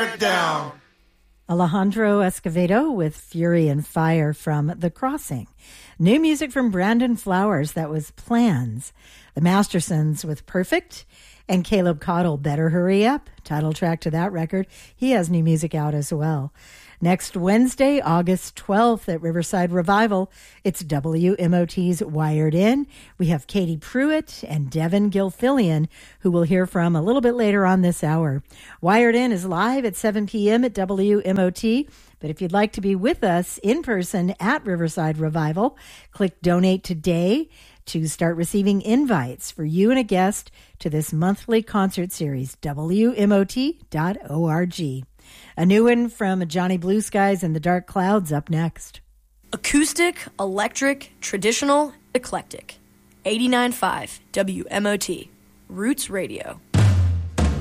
it down. Alejandro Escovedo with Fury and Fire from The Crossing. New music from Brandon Flowers, that was Plans. The Mastersons with Perfect. And Caleb Cottle, Better Hurry Up, title track to that record. He has new music out as well. Next Wednesday, August 12th at Riverside Revival, it's WMOT's Wired In. We have Katie Pruitt and Devin Gilfillian, who we'll hear from a little bit later on this hour. Wired In is live at 7 p.m. at WMOT. But if you'd like to be with us in person at Riverside Revival, click Donate Today to start receiving invites for you and a guest to this monthly concert series, WMOT.org. A new one from Johnny Blue Skies and the Dark Clouds up next. Acoustic, electric, traditional, eclectic. 89.5 WMOT. Roots Radio.